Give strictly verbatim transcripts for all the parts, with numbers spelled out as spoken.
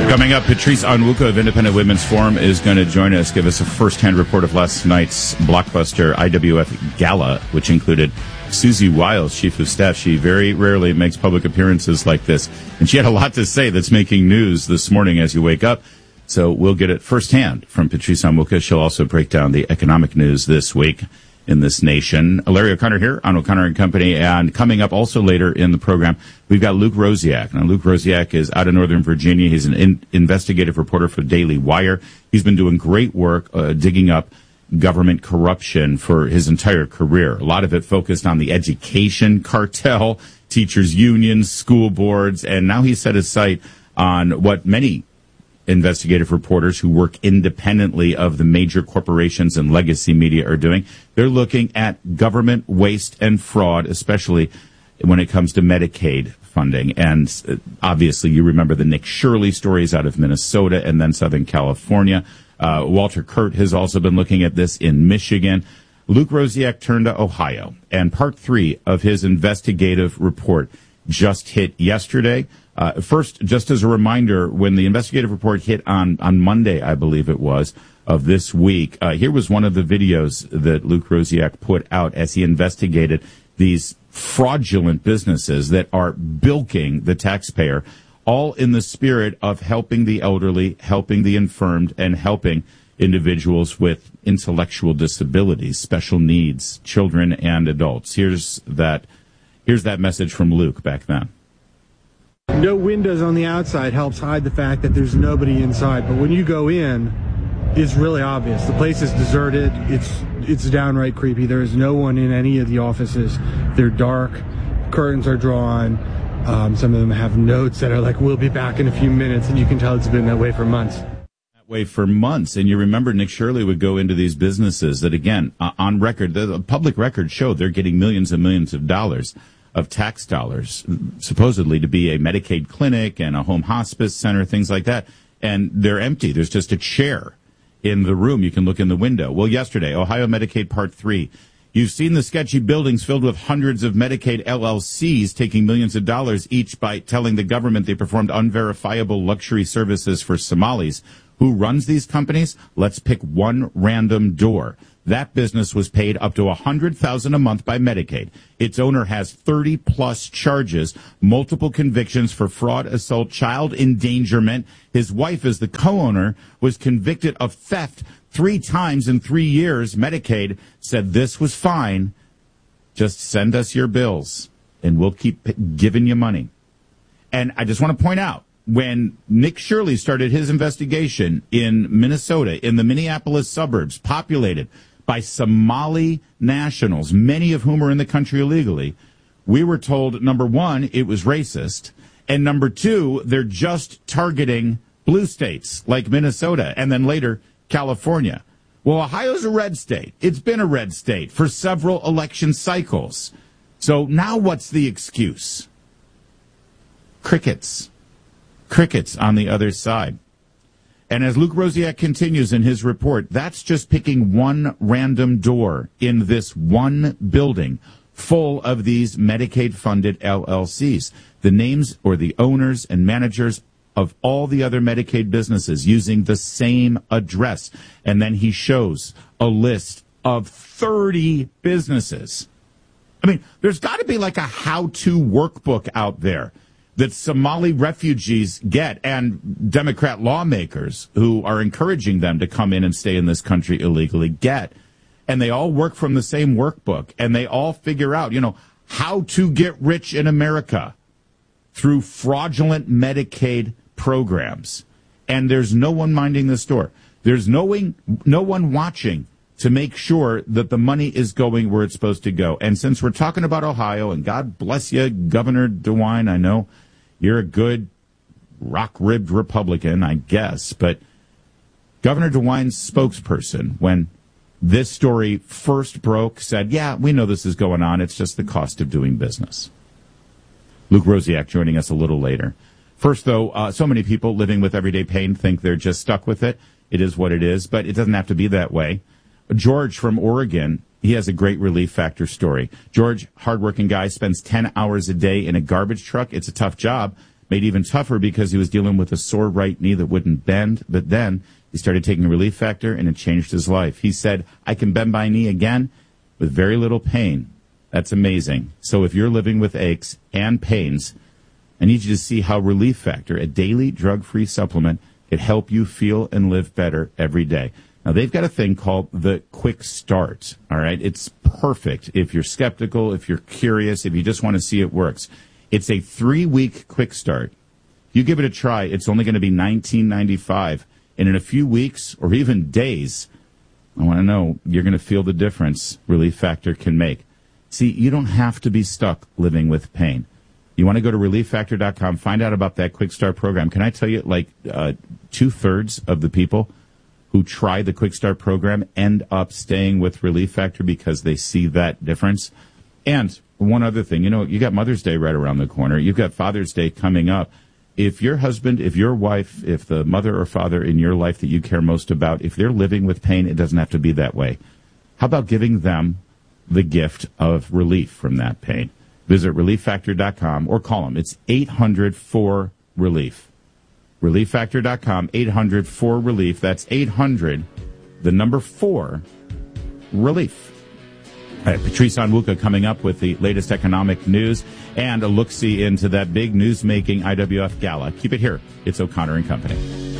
Coming up, Patrice Onwuka of Independent Women's Forum is going to join us, give us a first-hand report of last night's blockbuster I W F Gala, which included Susie Wiles, Chief of Staff. She very rarely makes public appearances like this, and she had a lot to say that's making news this morning as you wake up. So we'll get it firsthand from Patrice Onwuka. She'll also break down the economic news this week in this nation. Larry O'Connor here on O'Connor and Company, and coming up also later in the program, we've got Luke Rosiak. Now, Luke Rosiak is out of Northern Virginia. He's an in- investigative reporter for Daily Wire. He's been doing great work uh, digging up government corruption for his entire career. A lot of it focused on the education cartel, teachers' unions, school boards, and now he's set his sight on what many investigative reporters who work independently of the major corporations and legacy media are doing. They're looking at government waste and fraud, especially when it comes to Medicaid funding. And obviously, you remember the Nick Shirley stories out of Minnesota and then Southern California. Uh, Walter Kurt has also been looking at this in Michigan. Luke Rosiak turned to Ohio, and part three of his investigative report just hit yesterday. Uh, first, just as a reminder, when the investigative report hit on, on Monday, I believe it was, of this week, uh, here was one of the videos that Luke Rosiak put out as he investigated these fraudulent businesses that are bilking the taxpayer, all in the spirit of helping the elderly, helping the infirmed, and helping individuals with intellectual disabilities, special needs, children and adults. Here's that, here's that message from Luke back then. No windows on the outside helps hide the fact that there's nobody inside. But when you go in, it's really obvious. The place is deserted. It's it's downright creepy. There is no one in any of the offices. They're dark. Curtains are drawn. Um, some of them have notes that are like, we'll be back in a few minutes. And you can tell it's been that way for months. That way for months. And you remember Nick Shirley would go into these businesses that, again, uh, on record, the, the public record showed they're getting millions and millions of dollars of tax dollars, supposedly to be a Medicaid clinic and a home hospice center, things like that. And they're empty. There's just a chair in the room. You can look in the window. Well, yesterday, Ohio Medicaid Part three. You've seen the sketchy buildings filled with hundreds of Medicaid L L Cs taking millions of dollars each by telling the government they performed unverifiable luxury services for Somalis. Who runs these companies? Let's pick one random door. That business was paid up to one hundred thousand dollars a month by Medicaid. Its owner has thirty plus charges, multiple convictions for fraud, assault, child endangerment. His wife, as the co-owner, was convicted of theft three times in three years. Medicaid said this was fine. Just send us your bills, and we'll keep giving you money. And I just want to point out, when Nick Shirley started his investigation in Minnesota, in the Minneapolis suburbs, populated by Somali nationals, many of whom are in the country illegally, we were told, number one, it was racist, and number two, they're just targeting blue states like Minnesota, and then later California. Well, Ohio's a red state. It's been a red state for several election cycles. So now what's the excuse? Crickets. Crickets on the other side. And as Luke Rosiak continues in his report, that's just picking one random door in this one building full of these Medicaid-funded L L Cs. The names or the owners and managers of all the other Medicaid businesses using the same address. And then he shows a list of thirty businesses. I mean, there's got to be like a how-to workbook out there that Somali refugees get, and Democrat lawmakers who are encouraging them to come in and stay in this country illegally get. And they all work from the same workbook, and they all figure out, you know, how to get rich in America through fraudulent Medicaid programs. And there's no one minding this door. There's no one, no one watching to make sure that the money is going where it's supposed to go. And since we're talking about Ohio, and God bless you, Governor DeWine, I know you're a good rock-ribbed Republican, I guess, but Governor DeWine's spokesperson, when this story first broke, said, yeah, we know this is going on. It's just the cost of doing business. Luke Rosiak joining us a little later. First, though, uh, so many people living with everyday pain think they're just stuck with it. It is what it is, but it doesn't have to be that way. George from Oregon, he has a great relief factor story. George, hardworking guy, spends ten hours a day in a garbage truck. It's a tough job, Made even tougher because he was dealing with a sore right knee that wouldn't bend. But then he started taking Relief Factor, and it changed his life. He said, I can bend my knee again with very little pain. That's amazing. So if you're living with aches and pains, I need you to see how Relief Factor, a daily drug-free supplement, can help you feel and live better every day. Now, they've got a thing called the Quick Start, all right? It's perfect if you're skeptical, if you're curious, if you just want to see it works. It's a three-week Quick Start. If you give it a try, it's only going to be nineteen ninety-five dollars. And in a few weeks or even days, I want to know, you're going to feel the difference Relief Factor can make. See, you don't have to be stuck living with pain. You want to go to relief factor dot com, find out about that Quick Start program. Can I tell you, like uh, two-thirds of the people who try the Quick Start program end up staying with Relief Factor because they see that difference? And one other thing, you know, you got Mother's Day right around the corner. You've got Father's Day coming up. If your husband, if your wife, if the mother or father in your life that you care most about, if they're living with pain, it doesn't have to be that way. How about giving them the gift of relief from that pain? Visit relief factor dot com or call them. It's eight hundred four relief. relief factor dot com, eight hundred four relief. That's eight hundred, the number four, relief. All right, Patrice Onwuka coming up with the latest economic news and a look-see into that big news-making I W F gala. Keep it here. It's O'Connor and Company.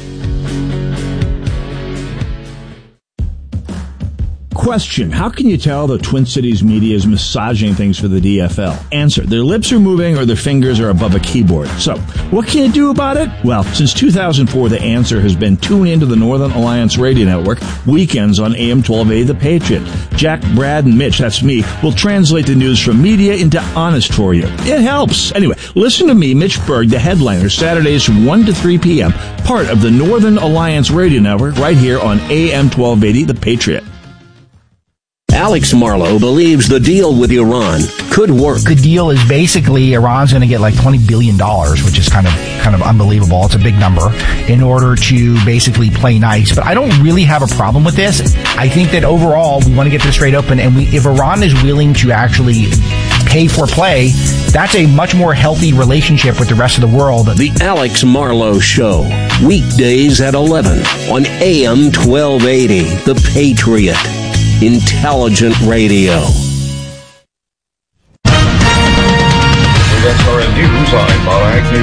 Question: how can you tell the Twin Cities media is massaging things for the D F L? Answer: their lips are moving or their fingers are above a keyboard. So, what can you do about it? Well, since two thousand four, the answer has been tune into the Northern Alliance Radio Network weekends on A M twelve eighty The Patriot. Jack, Brad, and Mitch, that's me, will translate the news from media into honest for you. It helps. Anyway, listen to me, Mitch Berg, the headliner, Saturdays from one to three p.m., part of the Northern Alliance Radio Network, right here on A M twelve eighty The Patriot. Alex Marlow believes the deal with Iran could work. The deal is basically Iran's going to get like twenty billion dollars, which is kind of kind of unbelievable. It's a big number, in order to basically play nice. But I don't really have a problem with this. I think that overall we want to get this straight open, and we, if Iran is willing to actually pay for play, that's a much more healthy relationship with the rest of the world. The Alex Marlow Show, weekdays at eleven on A M twelve eighty, The Patriot. Intelligent radio. S R N News, I'm Bob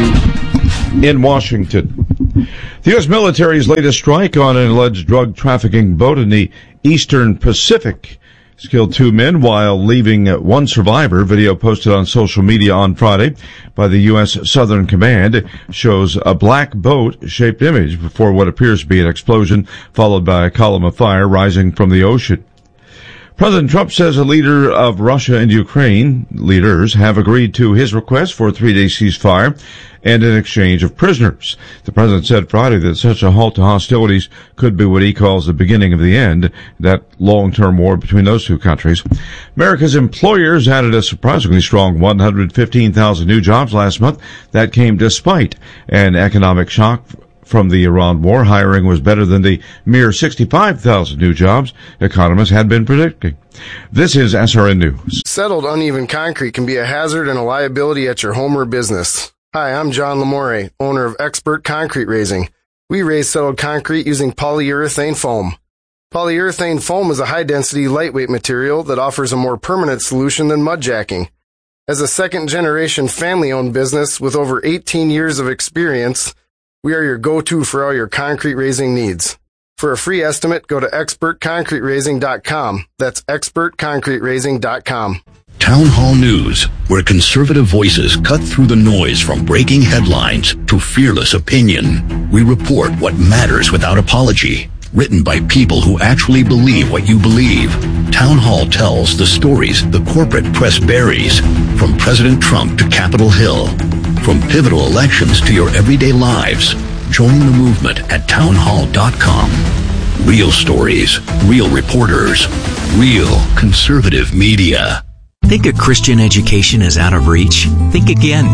Agnew in Washington. The U S military's latest strike on an alleged drug trafficking boat in the Eastern Pacific has killed two men while leaving one survivor. Video posted on social media on Friday by the U S Southern Command shows a black boat-shaped image before what appears to be an explosion, followed by a column of fire rising from the ocean. President Trump says a leader of Russia and Ukraine leaders have agreed to his request for a three-day ceasefire and an exchange of prisoners. The president said Friday that such a halt to hostilities could be what he calls the beginning of the end, that long-term war between those two countries. America's employers added a surprisingly strong one hundred fifteen thousand new jobs last month. That came despite an economic shock from the Iran war. Hiring was better than the mere sixty-five thousand new jobs economists had been predicting. This is S R N News. Settled uneven concrete can be a hazard and a liability at your home or business. Hi, I'm John Lamore, owner of Expert Concrete Raising. We raise settled concrete using polyurethane foam. Polyurethane foam is a high-density, lightweight material that offers a more permanent solution than mud jacking. As a second-generation family-owned business with over eighteen years of experience, we are your go-to for all your concrete raising needs. For a free estimate, go to expert concrete raising dot com. That's expert concrete raising dot com. Town Hall News, where conservative voices cut through the noise from breaking headlines to fearless opinion. We report what matters without apology. Written by people who actually believe what you believe. Town Hall tells the stories the corporate press buries, from President Trump to Capitol Hill. From pivotal elections to your everyday lives, join the movement at town hall dot com. Real stories, real reporters, real conservative media. Think a Christian education is out of reach? Think again.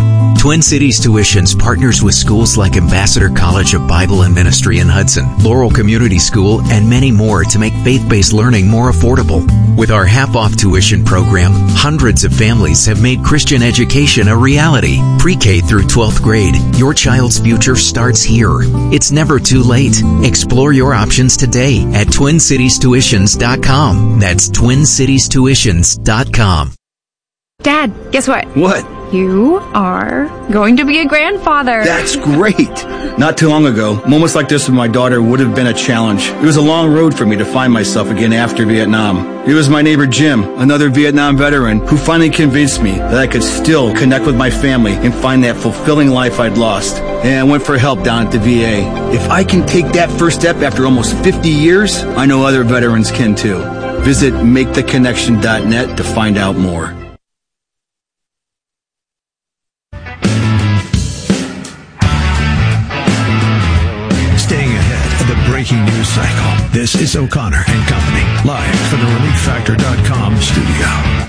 Twin Cities Tuitions partners with schools like Ambassador College of Bible and Ministry in Hudson, Laurel Community School, and many more to make faith-based learning more affordable. With our half-off tuition program, hundreds of families have made Christian education a reality. Pre-K through twelfth grade, your child's future starts here. It's never too late. Explore your options today at twin cities tuitions dot com. That's twin cities tuitions dot com. Dad, guess what? What? You are going to be a grandfather. That's great. Not too long ago, moments like this with my daughter would have been a challenge. It was a long road for me to find myself again after Vietnam. It was my neighbor Jim, another Vietnam veteran, who finally convinced me that I could still connect with my family and find that fulfilling life I'd lost. And I went for help down at the V A. If I can take that first step after almost fifty years, I know other veterans can too. Visit make the connection dot net to find out more. Breaking news cycle. This is O'Connor and Company, live from the relief factor dot com studio.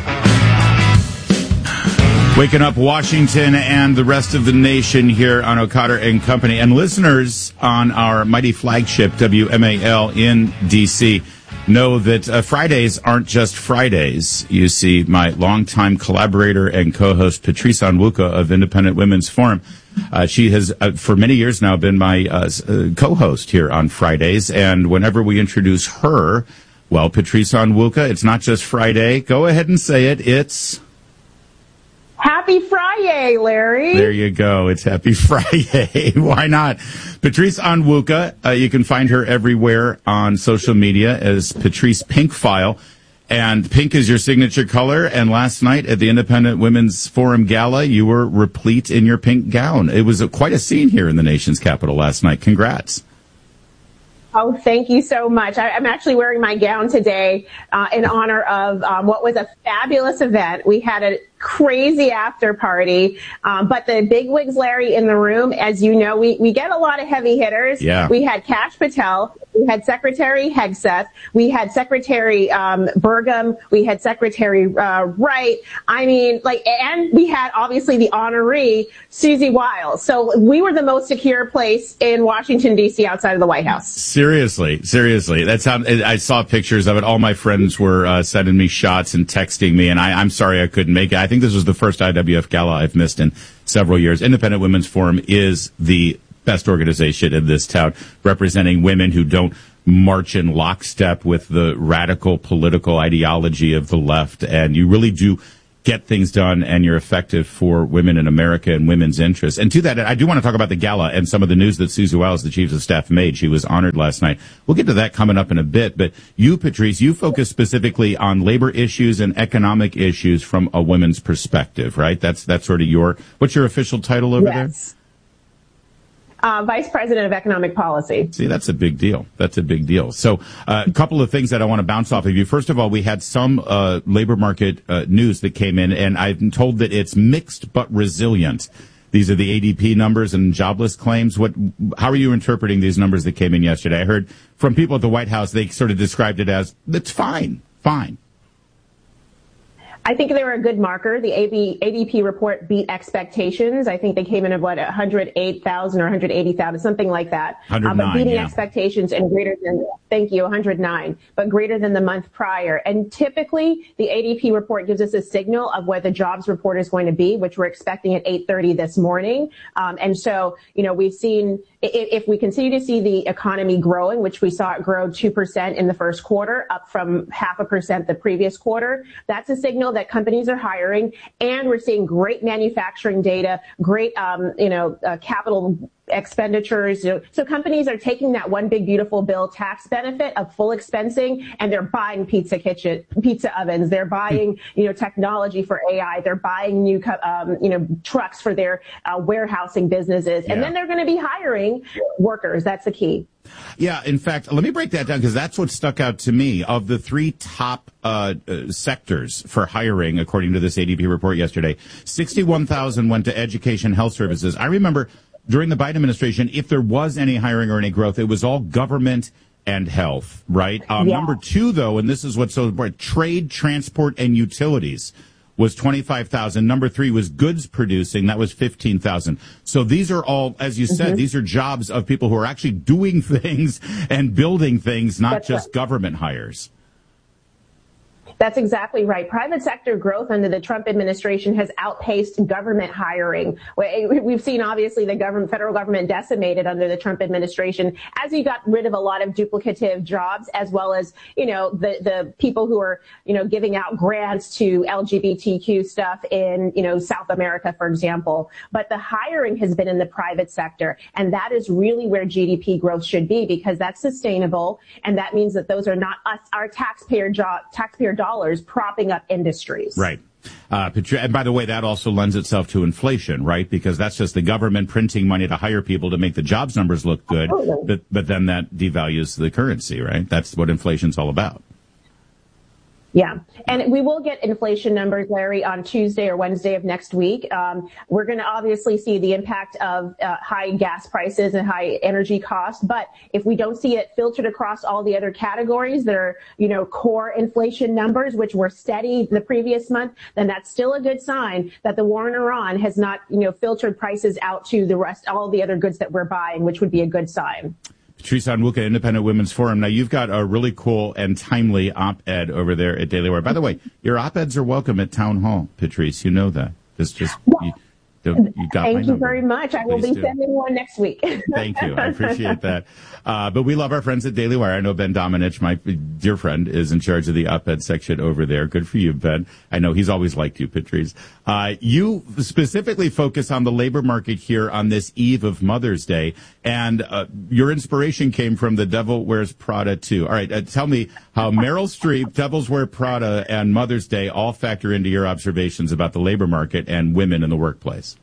Waking up Washington and the rest of the nation here on O'Connor and Company, and listeners on our mighty flagship W M A L in D C know that uh, Fridays aren't just Fridays. You see, my longtime collaborator and co-host Patrice Onwuka of Independent Women's Forum, uh, she has uh, for many years now been my uh, uh, co-host here on Fridays, and whenever we introduce her, well, Patrice Onwuka, it's not just Friday. Go ahead and say it. It's Happy Friday, Larry. There you go. It's Happy Friday. Why not? Patrice Onwuka, uh, you can find her everywhere on social media as Patrice Pinkfile. And pink is your signature color. And last night at the Independent Women's Forum Gala, you were replete in your pink gown. It was a, quite a scene here in the nation's capital last night. Congrats. Oh, thank you so much. I, I'm actually wearing my gown today uh, in honor of um, what was a fabulous event. We had a crazy after party, um, but the bigwigs, Larry, in the room, as you know, we, we get a lot of heavy hitters. Yeah. We had Kash Patel, we had Secretary Hegseth, we had Secretary um, Burgum, we had Secretary uh, Wright. I mean, like, and we had obviously the honoree, Susie Wiles. So we were the most secure place in Washington, D C outside of the White House. Seriously, seriously. That's how I saw pictures of it. All my friends were uh, sending me shots and texting me, and I, I'm sorry I couldn't make it. I think this was the first I W F gala I've missed in several years. Independent Women's Forum is the best organization in this town, representing women who don't march in lockstep with the radical political ideology of the left. And you really do get things done, and you're effective for women in America and women's interests. And to that, I do want to talk about the gala and some of the news that Susie Wiles, the chief of staff, made. She was honored last night. We'll get to that coming up in a bit. But you, Patrice, you focus specifically on labor issues and economic issues from a women's perspective, right? That's that's sort of your, what's your official title over yes. there? Uh, Vice President of Economic Policy. See, that's a big deal. That's a big deal. So uh, a couple of things that I want to bounce off of you. First of all, we had some uh, labor market uh, news that came in, and I've been told that it's mixed but resilient. These are the A D P numbers and jobless claims. What? How are you interpreting these numbers that came in yesterday? I heard from people at the White House, they sort of described it as, it's fine, fine. I think they were a good marker. The A D P report beat expectations. I think they came in at what, one hundred eight thousand or one hundred eighty thousand, something like that. one hundred nine, uh, but beating yeah. expectations and greater than, thank you, one hundred nine, but greater than the month prior. And typically, the A D P report gives us a signal of where the jobs report is going to be, which we're expecting at eight thirty this morning. Um, and so, you know, we've seen, if, if we continue to see the economy growing, which we saw it grow two percent in the first quarter, up from half a percent the previous quarter, that's a signal that companies are hiring, and we're seeing great manufacturing data, great, um, you know, uh, capital expenditures. You know, so companies are taking that one big beautiful bill tax benefit of full expensing, and they're buying pizza kitchen, pizza ovens. They're buying, you know, technology for A I. They're buying new, um, you know, trucks for their uh, warehousing businesses, and yeah. then they're going to be hiring workers. That's the key. Yeah, in fact, let me break that down, because that's what stuck out to me. Of the three top uh, uh, sectors for hiring, according to this A D P report yesterday, sixty-one thousand went to education, health services. I remember during the Biden administration, if there was any hiring or any growth, it was all government and health, right? Um, yeah. Number two, though, and this is what's so important, trade, transport, and utilities was twenty-five thousand. Number three was goods producing. That was fifteen thousand. So these are all, as you said, mm-hmm. these are jobs of people who are actually doing things and building things, not That's just right. government hires. That's exactly right. Private sector growth under the Trump administration has outpaced government hiring. We've seen, obviously, the government, federal government decimated under the Trump administration as he got rid of a lot of duplicative jobs, as well as, you know, the, the people who are, you know, giving out grants to L G B T Q stuff in, you know, South America, for example. But the hiring has been in the private sector. And that is really where G D P growth should be, because that's sustainable. And that means that those are not us, our taxpayer job, taxpayer dollars propping up industries. Right. Uh, and by the way, that also lends itself to inflation, right? Because that's just the government printing money to hire people to make the jobs numbers look good. But, but then that devalues the currency, right? That's what inflation's all about. Yeah. And we will get inflation numbers, Larry, on Tuesday or Wednesday of next week. Um, we're going to obviously see the impact of uh, high gas prices and high energy costs. But if we don't see it filtered across all the other categories that are, you know, core inflation numbers, which were steady the previous month, then that's still a good sign that the war in Iran has not, you know, filtered prices out to the rest, all the other goods that we're buying, which would be a good sign. Patrice Onwuka, Independent Women's Forum. Now, you've got a really cool and timely op-ed over there at Daily Wire. By the way, your op-eds are welcome at Town Hall, Patrice. You know that. This just... You, You got Thank my you number. very much. I will Please be do. sending one next week. Thank you. I appreciate that. Uh, but we love our friends at Daily Wire. I know Ben Domenech, my dear friend, is in charge of the op-ed section over there. Good for you, Ben. I know he's always liked you, Patrice. Uh, you specifically focus on the labor market here on this eve of Mother's Day, and uh, your inspiration came from The Devil Wears Prada two. All right, uh, tell me how Meryl Streep, Devils Wear Prada, and Mother's Day all factor into your observations about the labor market and women in the workplace.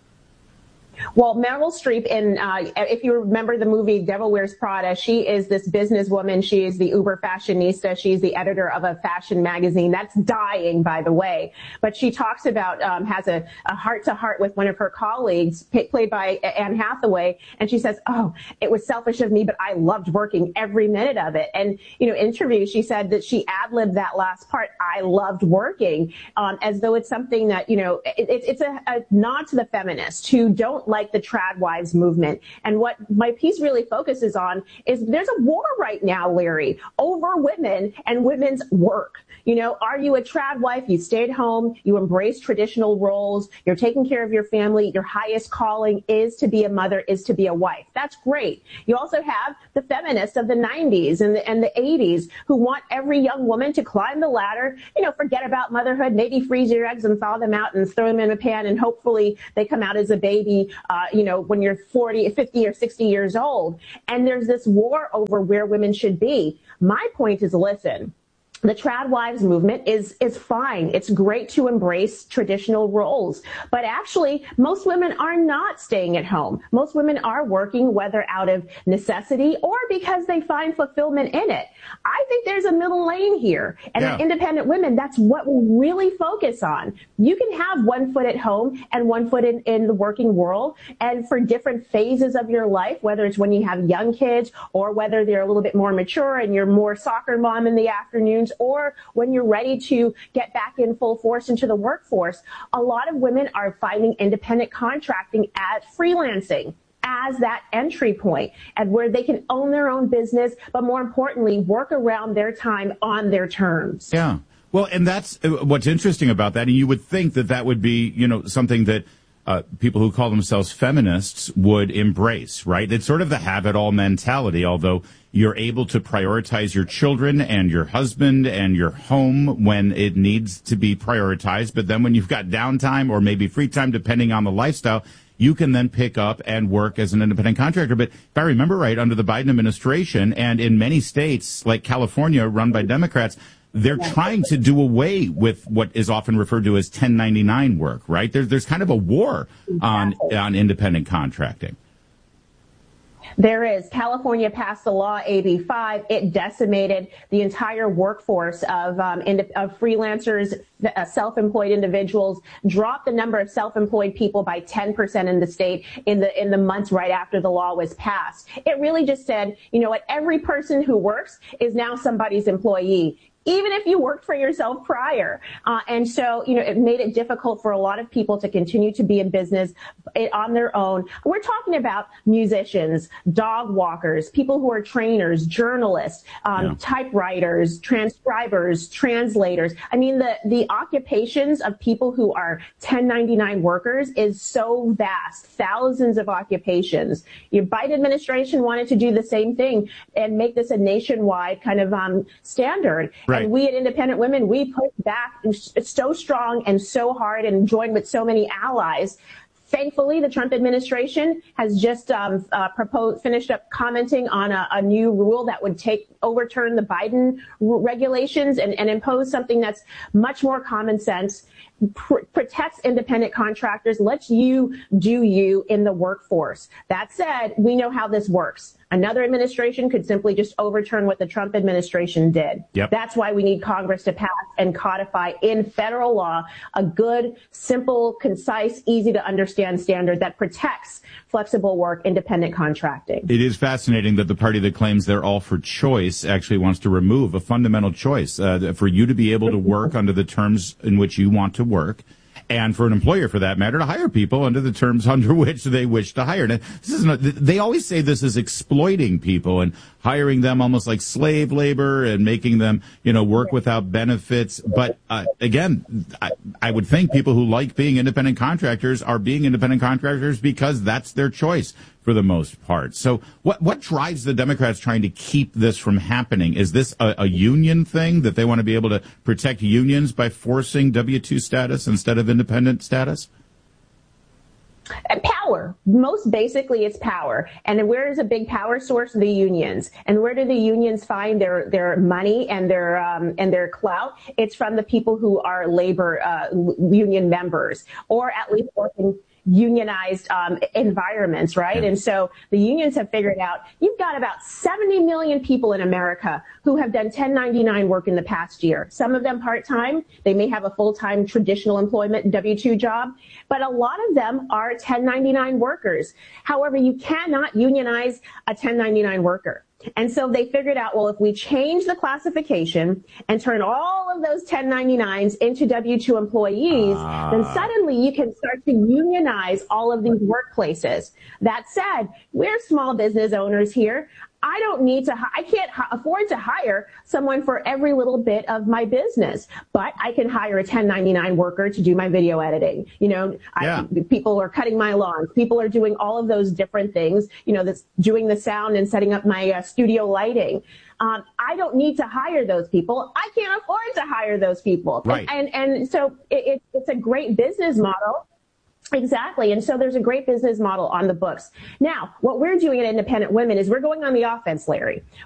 Well, Meryl Streep, in, uh, if you remember the movie Devil Wears Prada, she is this businesswoman. She is the uber fashionista. She's the editor of a fashion magazine that's dying, by the way. But she talks about, um, has a, a heart-to-heart with one of her colleagues, played by Anne Hathaway, and she says, oh, it was selfish of me, but I loved working every minute of it. And, you know, interview, she said that she ad-libbed that last part, I loved working, um, as though it's something that, you know, it, it's a, a nod to the feminists who don't like the trad wives movement. And what my piece really focuses on is there's a war right now, Larry, over women and women's work. You know, are you a trad wife? You stayed home, you embrace traditional roles, you're taking care of your family, your highest calling is to be a mother, is to be a wife. That's great. You also have the feminists of the nineties and the, and the eighties who want every young woman to climb the ladder, you know, forget about motherhood, maybe freeze your eggs and thaw them out and throw them in a pan, and hopefully they come out as a baby, uh, you know, when you're forty, fifty or sixty years old. And there's this war over where women should be. My point is, listen, the trad wives movement is, is fine. It's great to embrace traditional roles. But actually, most women are not staying at home. Most women are working, whether out of necessity or because they find fulfillment in it. I think there's a middle lane here. And yeah. at Independent Women, that's what we really focus on. You can have one foot at home and one foot in, in the working world. And for different phases of your life, whether it's when you have young kids or whether they're a little bit more mature and you're more soccer mom in the afternoons, or when you're ready to get back in full force into the workforce, a lot of women are finding independent contracting as freelancing as that entry point, and where they can own their own business, but more importantly, work around their time on their terms. Yeah. Well, and that's what's interesting about that. And you would think that that would be, you know, something that Uh, people who call themselves feminists would embrace, right? It's sort of the have-it-all mentality, although you're able to prioritize your children and your husband and your home when it needs to be prioritized. But then when you've got downtime or maybe free time, depending on the lifestyle, you can then pick up and work as an independent contractor. But if I remember right, under the Biden administration and in many states like California run by Democrats, they're trying to do away with what is often referred to as ten ninety-nine work, right? There's there's kind of a war on on independent contracting. There is. California passed the law, A B five. It decimated the entire workforce of, um, of freelancers, uh, self-employed individuals, dropped the number of self-employed people by ten percent in the state in the, in the months right after the law was passed. It really just said, you know what, every person who works is now somebody's employee. even if you worked for yourself prior. Uh, and so, you know, it made it difficult for a lot of people to continue to be in business on their own. We're talking about musicians, dog walkers, people who are trainers, journalists, um, yeah. typewriters, transcribers, translators. I mean, the, the occupations of people who are ten ninety-nine workers is so vast, thousands of occupations. Your Biden administration wanted to do the same thing and make this a nationwide kind of um, standard. Right. And we at Independent Women, we pushed back so strong and so hard and joined with so many allies. Thankfully, the Trump administration has just um, uh, proposed, finished up commenting on a, a new rule that would take overturn the Biden regulations and, and impose something that's much more common sense, pr- protects independent contractors, lets you do you in the workforce. That said, we know how this works. Another administration could simply just overturn what the Trump administration did. Yep. That's why we need Congress to pass and codify in federal law a good, simple, concise, easy to understand standard that protects flexible work, independent contracting. It is fascinating that the party that claims they're all for choice actually wants to remove a fundamental choice uh, for you to be able to work under the terms in which you want to work. And for an employer, for that matter, to hire people under the terms under which they wish to hire. Now, this is not, they always say this is exploiting people and hiring them almost like slave labor and making them, you know, work without benefits. But uh, again, I, I would think people who like being independent contractors are being independent contractors because that's their choice for the most part. So what what drives the Democrats trying to keep this from happening? Is this a, a union thing that they want to be able to protect unions by forcing W two status instead of independent status? Power. Most basically, it's power. And where is a big power source? The unions. And where do the unions find their, their money and their, um, and their clout? It's from the people who are labor, uh, union members, or at least working unionized um, environments, right? Yeah. And so the unions have figured out you've got about seventy million people in America who have done ten ninety-nine work in the past year. Some of them part-time. They may have a full-time traditional employment W two job, but a lot of them are ten ninety-nine workers. However, you cannot unionize a ten ninety-nine worker. And so they figured out, well, if we change the classification and turn all of those ten ninety-nines into W two employees, ah. then suddenly you can start to unionize all of these workplaces. That said, we're small business owners here. I don't need to, I can't afford to hire someone for every little bit of my business, but I can hire a ten ninety-nine worker to do my video editing. You know, yeah. I, people are cutting my lawns. People are doing all of those different things, you know, that's doing the sound and setting up my uh, studio lighting. Um, I don't need to hire those people. I can't afford to hire those people. Right. And, and, and so it, it, it's a great business model. Exactly. And so there's a great business model on the books. Now, what we're doing at Independent Women is we're going on the offense, Larry.